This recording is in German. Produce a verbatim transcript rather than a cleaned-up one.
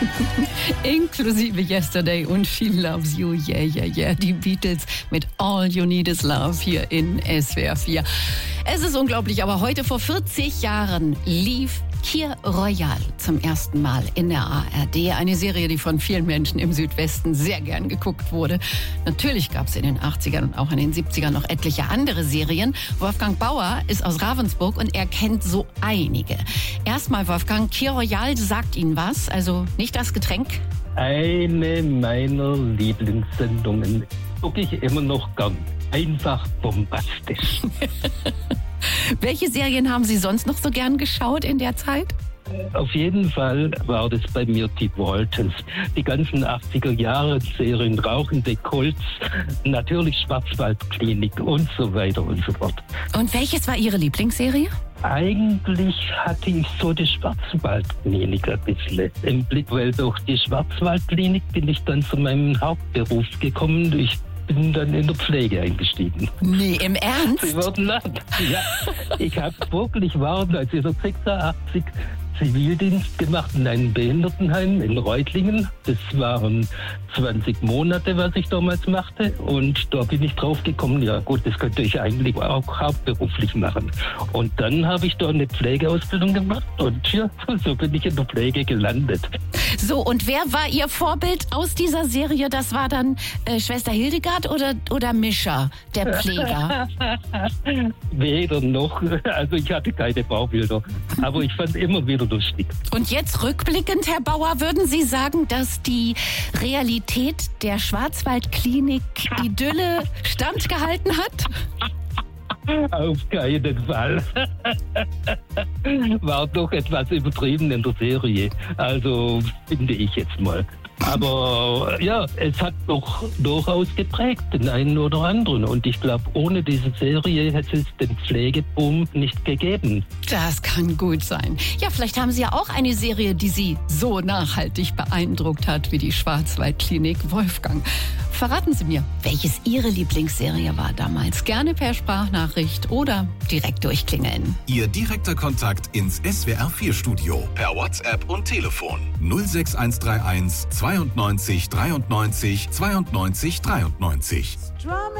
Inklusive Yesterday und She Loves You, yeah, yeah, yeah. Die Beatles mit All You Need Is Love hier in S W R vier. Es ist unglaublich, aber heute vor vierzig Jahren lief Kir Royal zum ersten Mal in der A R D. Eine Serie, die von vielen Menschen im Südwesten sehr gern geguckt wurde. Natürlich gab es in den achtzigern und auch in den siebzigern noch etliche andere Serien. Wolfgang Bauer ist aus Ravensburg und er kennt so einige. Erstmal, Wolfgang, Kir Royal sagt Ihnen was, also nicht das Getränk? Eine meiner Lieblingssendungen gucke ich immer noch gern. Einfach bombastisch. Welche Serien haben Sie sonst noch so gern geschaut in der Zeit? Auf jeden Fall war das bei mir die Waltons. Die ganzen achtziger Jahre Serien, Rauchende Colts, natürlich Schwarzwaldklinik und so weiter und so fort. Und welches war Ihre Lieblingsserie? Eigentlich hatte ich so die Schwarzwaldklinik ein bisschen im Blick, weil durch die Schwarzwaldklinik bin ich dann zu meinem Hauptberuf gekommen. Ich bin dann in der Pflege eingestiegen. Nee, im Ernst? Sie würden lachen. Ja, ich habe wirklich wahr neunzehnhundertsechsundachtzig Zivildienst gemacht in einem Behindertenheim in Reutlingen. Das waren zwanzig Monate, was ich damals machte. Und da bin ich drauf gekommen, ja gut, das könnte ich eigentlich auch hauptberuflich machen. Und dann habe ich da eine Pflegeausbildung gemacht und ja, so bin ich in der Pflege gelandet. So, und wer war Ihr Vorbild aus dieser Serie? Das war dann äh, Schwester Hildegard oder, oder Mischa, der Pfleger? Weder noch. Also ich hatte keine Baubilder. Aber ich fand immer wieder lustig. Und jetzt rückblickend, Herr Bauer, würden Sie sagen, dass die Realität der Schwarzwaldklinik Idylle standgehalten hat? Auf keinen Fall. War doch etwas übertrieben in der Serie. Also finde ich jetzt mal. Aber ja, es hat doch durchaus geprägt, den einen oder anderen. Und ich glaube, ohne diese Serie hätte es den Pflegeboom nicht gegeben. Das kann gut sein. Ja, vielleicht haben Sie ja auch eine Serie, die Sie so nachhaltig beeindruckt hat wie die Schwarzwaldklinik. Wolfgang, verraten Sie mir, welches Ihre Lieblingsserie war damals? Gerne per Sprachnachricht oder direkt durchklingeln. Ihr direkter Kontakt ins S W R vier Studio per WhatsApp und Telefon null sechs eins drei eins zweiundneunzig dreiundneunzig zweiundneunzig dreiundneunzig.